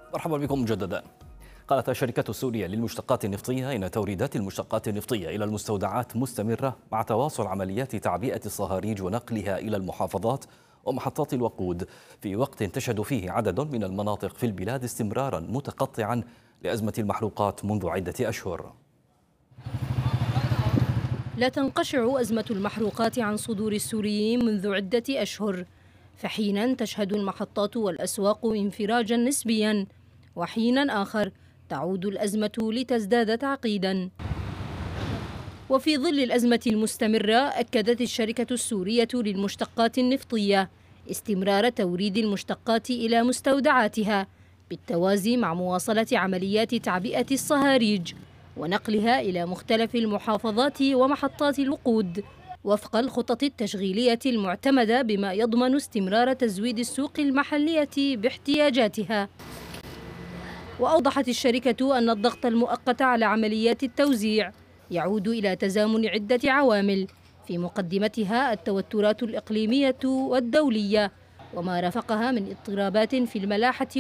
مرحبا بكم مجددا. قالت الشركة السورية للمشتقات النفطية إن توريدات المشتقات النفطية إلى المستودعات مستمرة مع تواصل عمليات تعبئة الصهاريج ونقلها إلى المحافظات ومحطات الوقود، في وقت تشهد فيه عدد من المناطق في البلاد استمرارا متقطعا لأزمة المحروقات منذ عدة أشهر. لا تنقشع أزمة المحروقات عن صدور السوريين منذ عدة أشهر، فحينا تشهد المحطات والأسواق انفراجا نسبيا، وحينا آخر تعود الأزمة لتزداد تعقيدا. وفي ظل الأزمة المستمرة، أكدت الشركة السورية للمشتقات النفطية استمرار توريد المشتقات إلى مستودعاتها بالتوازي مع مواصلة عمليات تعبئة الصهاريج ونقلها إلى مختلف المحافظات ومحطات الوقود وفق الخطط التشغيلية المعتمدة، بما يضمن استمرار تزويد السوق المحلية باحتياجاتها. وأوضحت الشركة أن الضغط المؤقت على عمليات التوزيع يعود إلى تزامن عدة عوامل، في مقدمتها التوترات الإقليمية والدولية وما رافقها من اضطرابات في الملاحة